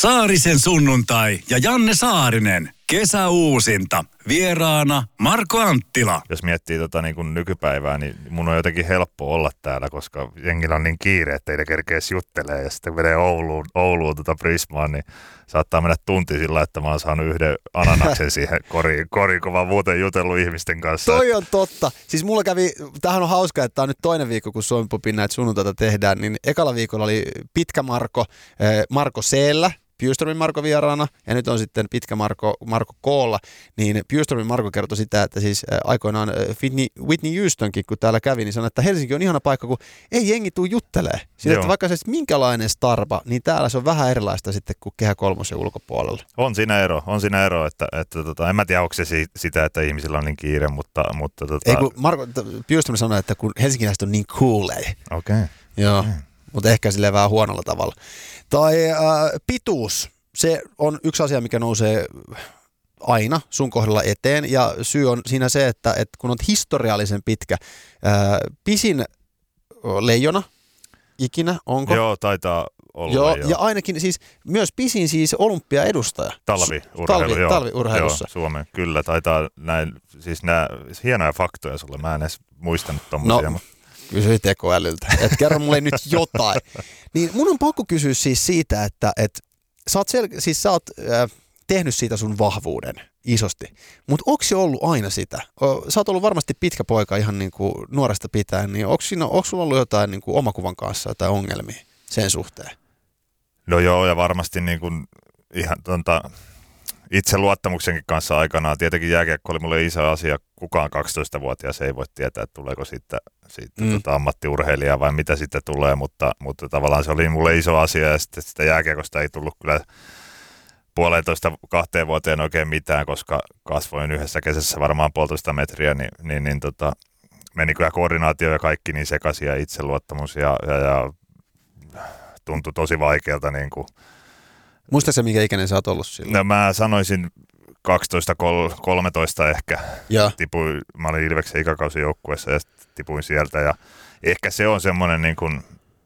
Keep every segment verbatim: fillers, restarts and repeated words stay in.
Saarisen sunnuntai ja Janne Saarinen. Kesäuusinta. Vieraana Marko Anttila. Jos miettii tota niin kuin nykypäivää, niin mun on jotenkin helppo olla täällä, koska jengillä on niin kiire, että ei ne kerkees juttelee. Ja sitten menee Ouluun, Ouluun tota Prismaan, niin saattaa mennä tunti sillä, että mä oon saanut yhden ananaksen siihen koriin, koriin, kun mä oon muuten jutellut ihmisten kanssa. Toi on totta. Siis mulla kävi, tämähän on hauskaa, että tää on nyt toinen viikko, kun Suomi Popin näitä sunnuntaita tehdään, niin ekalla viikolla oli Pitkä Marko, Marko C:llä. Bjurströmin Marko vieraana, ja nyt on sitten Pitkä Marko, Marko K:lla, niin Bjurströmin Marko kertoi sitä, että siis aikoinaan Whitney, Whitney Houstonkin, kun täällä kävi, niin sanoi, että Helsinki on ihana paikka, kun ei jengi tuu juttelee. Siitä, että vaikka se minkälainen starba, niin täällä se on vähän erilaista sitten kuin Kehä Kolmosen ulkopuolella. On siinä ero, on siinä ero, että, että tota, en mä tiedä, onko se sitä, että ihmisillä on niin kiire, mutta... mutta tota... Ei kun Marko, Bjurström sanoi, että kun helsinkiläiset on niin cool, ei. Okei. Okay. Joo. Okay. Mutta ehkä silleen vähän huonolla tavalla. Tai äh, pituus, se on yksi asia, mikä nousee aina sun kohdalla eteen, ja syy on siinä se, että, että kun on historiallisen pitkä, äh, pisin leijona ikinä, onko? Joo, taitaa olla. Joo, joo. Ja ainakin siis myös pisin siis olympiaedustaja. Talviurheilu, Talvi, joo. Talviurheilussa. Joo, Suomen, kyllä, taitaa näin, siis nämä hienoja faktoja sulle, mä en edes muistanut tommosia. No. Kysyi tekoälyltä, että kerro mulle nyt jotain. Niin mun on pakko kysyä siis siitä, että, että sä oot, sel- siis sä oot äh, tehnyt siitä sun vahvuuden isosti, mutta onko se ollut aina sitä? Sä oot ollut varmasti pitkä poika ihan niin kuin nuoresta pitäen, niin onko, siinä, onko sulla ollut jotain niin kuin omakuvan kanssa jotain ongelmia sen suhteen? No joo, ja varmasti niin kuin ihan tonta... Itse luottamuksenkin kanssa aikanaan. Tietenkin jääkiekko oli mulle iso asia. Kukaan kaksitoistavuotias ei voi tietää, että tuleeko siitä, siitä mm. tota ammattiurheilijaa vai mitä sitten tulee, mutta, mutta tavallaan se oli mulle iso asia ja sitten sitä jääkiekosta ei tullut kyllä puolentoista kahteen vuoteen oikein mitään, koska kasvoin yhdessä kesässä varmaan puolitoista metriä, niin, niin, niin tota, meni kyllä koordinaatio ja kaikki niin sekaisin ja itseluottamus ja, ja, ja tuntui tosi vaikealta niin kuin. Muistatko minkä ikäinen sä oot ollut silloin? No mä sanoisin kaksitoista kolmetoista ehkä. Ja. Tipuin, mä olin Ilveksen ikäkausijoukkueessa ja tipuin sieltä. Ja ehkä se on semmoinen niin kuin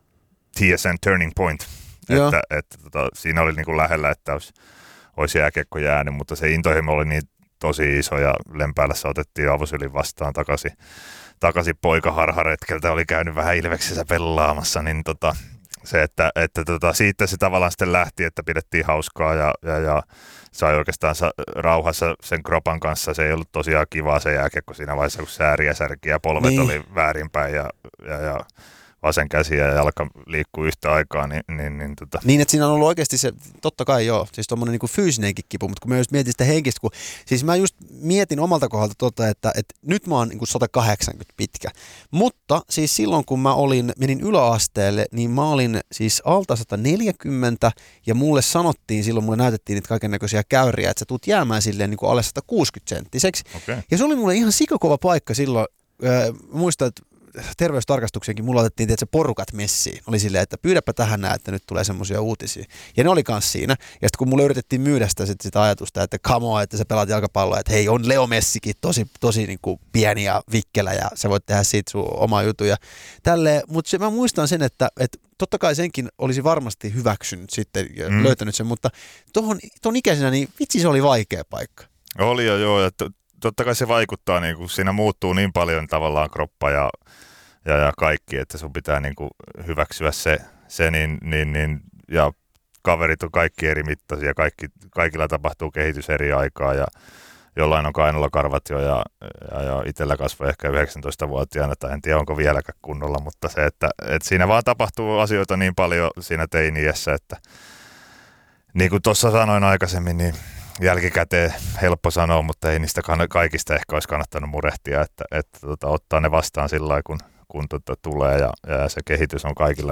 T S N turning point. Ja. Että, että tota, siinä oli niin kuin lähellä, että olisi, olisi jääkiekko jäänyt, mutta se intohimo oli niin tosi iso ja Lempäälässä otettiin avosylin vastaan takaisin, takaisin poikaharharetkeltä. Oli käynyt vähän Ilveksessä pelaamassa, niin tota... Se, että, että tota, siitä se tavallaan sitten lähti, että pidettiin hauskaa ja, ja, ja sai oikeastaan rauhassa sen kropan kanssa. Se ei ollut tosiaan kivaa se jääkiekko siinä vaiheessa, kun sääriä särki ja polvet niin. Oli väärinpäin ja, ja, ja vasen käsi ja jalka liikkuu yhtä aikaa. Niin, niin, niin, tota. niin, että siinä on ollut oikeasti se, totta kai joo, siis tuommoinen niin kuin fyysinenkin kipu, mutta kun mä just mietin sitä henkistä, kun siis mä just mietin omalta kohdalta tota, että, että nyt mä oon niin kuin sata kahdeksankymmentä pitkä, mutta siis silloin kun mä olin, menin yläasteelle, niin mä olin siis alta sata neljäkymmentä ja mulle sanottiin, silloin mulle näytettiin niitä kaikennäköisiä käyriä, että sä tuut jäämään silleen niin kuin alle sata kuusikymmentä senttiseksi. Okay. Ja se oli mulle ihan sikakova paikka silloin, äh, muistan, että terveystarkastuksenkin mulla otettiin tietysti porukat messiin. Oli silleen, että pyydäpä tähän näin, että nyt tulee semmoisia uutisia. Ja ne oli kans siinä. Ja sitten kun mulle yritettiin myydä sitä, sit sitä ajatusta, että come on, että sä pelaat jalkapalloa, että hei, on Leo Messikin tosi, tosi niin kuin pieni ja vikkelä ja sä voit tehdä siitä sun oma jutu. Ja tälleen, mutta mä muistan sen, että, että totta kai senkin olisi varmasti hyväksynyt sitten ja mm. löytänyt sen, mutta tohon, ton ikäisenä niin vitsi se oli vaikea paikka. Oli jo joo, että totta kai se vaikuttaa, niin kun siinä muuttuu niin paljon tavallaan kroppa ja, ja, ja kaikki, että sun pitää niin kuin hyväksyä se, se niin, niin, niin, ja kaverit on kaikki eri mittaisia, kaikki, kaikilla tapahtuu kehitys eri aikaa ja jollain on kainalokarvat jo ja, ja, ja itsellä kasvoi ehkä yhdeksäntoistavuotiaana tai en tiedä onko vieläkään kunnolla, mutta se, että, että siinä vaan tapahtuu asioita niin paljon siinä teini-iässä, että niin kuin tuossa sanoin aikaisemmin, niin jälkikäteen helppo sanoa, mutta ei niistä kaikista ehkä olisi kannattanut murehtia, että, että tota, ottaa ne vastaan sillä lailla, kun, kun tota, tulee ja, ja se kehitys on kaikilla